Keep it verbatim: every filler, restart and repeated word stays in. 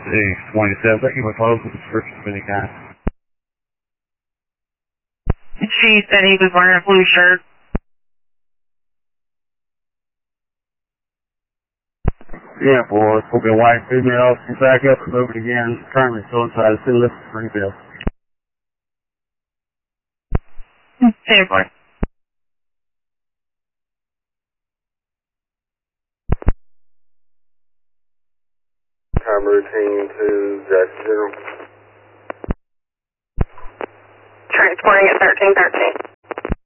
six twenty-seven. Thank you for close with description of any kind. She said he was wearing a blue shirt. Yeah, boy. Will be a white female. She's back up and moving again. Currently still inside the city limits of Springfield. Say boy. Time routine to Jackson General. Transporting at thirteen thirteen.